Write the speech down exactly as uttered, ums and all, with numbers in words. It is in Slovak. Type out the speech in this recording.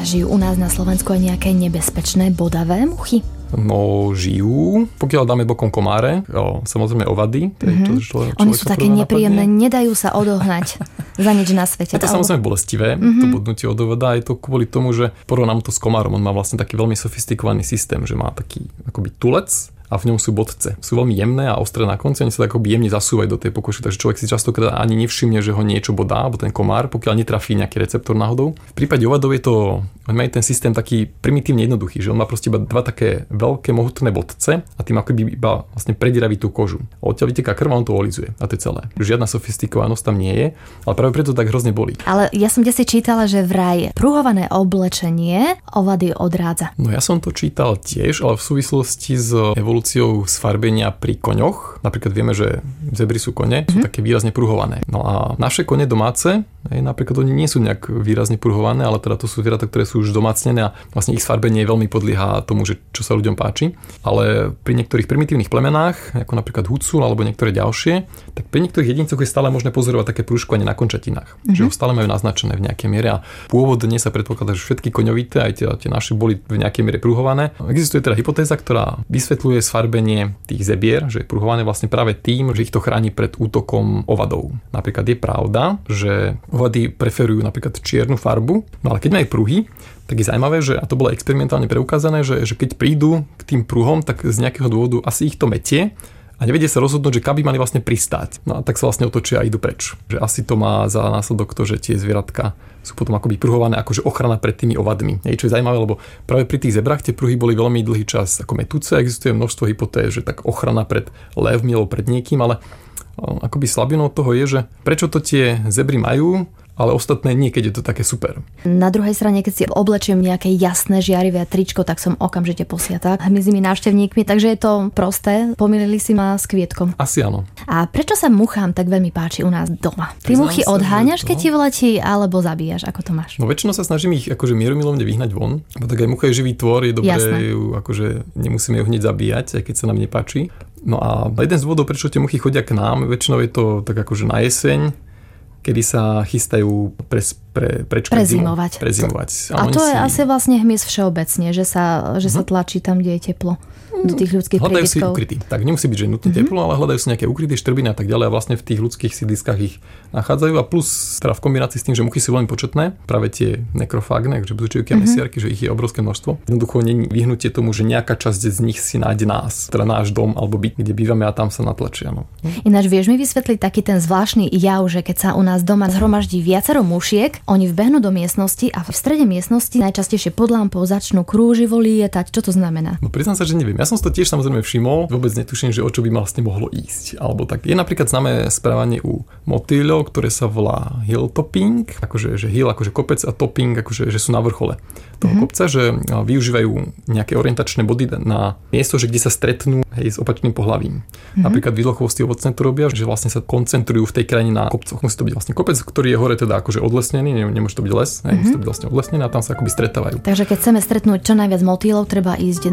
Žijú u nás na Slovensku aj nejaké nebezpečné bodavé muchy? No, žijú. Pokiaľ dáme bokom komáre, jo, samozrejme ovady. Mm-hmm. To, čo, čo Oni sú také nepríjemné, napadne. Nedajú sa odohnať za nič na svete. Je to samozrejme bolestivé, mm-hmm. to bodnutie od ovada. Je to kvôli tomu, že porovnám to s komárom. On má vlastne taký veľmi sofistikovaný systém, že má taký akoby tulec a v ňom sú bodce. Sú veľmi jemné a ostré na konci, oni sa tak akoby jemne zasúvajú do tej pokožky, takže človek si častokrát ani nevšimne, že ho niečo bodá, alebo ten komár, pokiaľ netrafí nejaký receptor náhodou. V prípade ovadov je to, on má ten systém taký primitívne jednoduchý, že on má proste iba dva také veľké mohutné bodce a tým akoby iba vlastne prediraví tú kožu. Odtiaľ vyteká krv a on to olizuje a to je celé. Žiadna sofistikovanosť tam nie je, ale práve preto tak hrozne bolí. Ale ja som desi čítala, že vraj pruhované oblečenie ovady odrádza. No ja som to čítal tiež, ale v súvislosti s evolúciou sfarbenia pri koňoch. Napríklad vieme, že zebry sú kone, sú mm-hmm. také výrazne pruhované. No a naše kone domáce, aj napríklad oni nie sú nejak výrazne pruhované, ale teda to sú zvieratá, ktoré sú už domácnené a vlastne ich sfarbenie veľmi podlieha tomu, že čo sa ľuďom páči. Ale pri niektorých primitívnych plemenách, ako napríklad hucul alebo niektoré ďalšie, tak pri niektorých jedincoch je stále možné pozorovať také prúžkovanie na končatinách. Mm-hmm. Že ho stále majú naznačené v nejakej miere a pôvodne sa predpokladá, že všetky koňovité, aj tie, tie naše boli v nejakej miere pruhované. Existuje teda hypotéza, ktorá vysvetľuje sfarbenie tých zebier, že je pruhované vlastne práve tým, že ich to chráni pred útokom ovadov. Napríklad je pravda, že ovady preferujú napríklad čiernu farbu, no ale keď majú pruhy, tak je zaujímavé, že, a to bolo experimentálne preukázané, že, že keď prídu k tým pruhom, tak z nejakého dôvodu asi ich to metie a nevedia sa rozhodnúť, že kam by mali vlastne pristáť. No a tak sa vlastne otočia a idú preč. Že asi to má za následok to, že tie zvieratka sú potom akoby pruhované akože ochrana pred tými ovadmi. Je, čo je zaujímavé, lebo práve pri tých zebrách tie pruhy boli veľmi dlhý čas ako metúce. Existuje množstvo hypotéz, že tak ochrana pred lévmi alebo pred niekým, ale akoby slabinou toho je, že prečo to tie zebry majú, ale ostatné nie, keď je to také super. Na druhej strane, keď si oblečiem nejaké jasné žiarivé tričko, tak som okamžite posiatá hmyzími návštevníkmi, takže je to prosté. Pomýlili si ma s kvietkom. Asi áno. A prečo sa muchám tak veľmi páči u nás doma? Ty muchy odháňaš, keď ti vletí, alebo zabíjaš? Ako to máš? No väčšinou sa snažím ich akože mierumilovne vyhnať von. Bo tak aj mucha je živý tvor, je dobré ju, akože nemusíme ju hneď zabíjať, aj keď sa nám nepáči. No a jeden z dôvodov, prečo tie muchy chodia k nám, väčšinou je to tak akože na jeseň, kedy sa chystajú pre, pre, prečkať prezimovať. Zimu, prezimovať. A, a to je si... asi vlastne hmyz všeobecne, že sa, že uh-huh. sa tlačí tam, kde je teplo. Do tých ľudských hľadajú príbytkov. Si ukrytí. Tak nemusí byť, že nutne uh-huh. teplo, ale hľadajú si nejaké ukryté štrbiny a tak ďalej a vlastne v tých ľudských sídliskách ich nachádzajú a plus teda v kombinácii s tým, že muchy sú veľmi početné, práve tie nekrofágne, že buzečivky a mesiarky, uh-huh. že ich je obrovské množstvo. Jednoducho nie vyhnutie tomu, že nejaká časť z nich si nájde nás, teda náš dom alebo byt, kde bývame a tam sa natlačia. No. Ináč vieš mi vysvetliť taký ten zvláštny jav, že keď sa u nás doma zhromaždí viacero mušiek, oni vbehnú do miestnosti a v strede miestnosti najčastejšie pod lampou začnú krúživo lietať. Čo to znamená? No priznám sa, že neviem. Ja som to tiež samozrejme všimol. Vôbec netuším, že o čo by vlastne mohlo ísť. Alebo tak. Je napríklad známe správanie u motýľov, ktoré sa volá hilltopping, akože že hill akože kopec a topping akože že sú na vrchole toho mm-hmm. kopca, že využívajú nejaké orientačné body na miesto, že kde sa stretnú hej, s opačným pohlavím. Mm-hmm. Napríklad výdlochvostí ovocné to robia, že vlastne sa koncentrujú v tej krajine na kopcoch. Musí to byť vlastne kopec, ktorý je hore teda akože odlesnený, nemôže to byť les, hej, mm-hmm. musí to byť vlastne odlesnené a tam sa akoby stretávajú. Takže keď chceme stretnúť čo najviac motýlov, treba ísť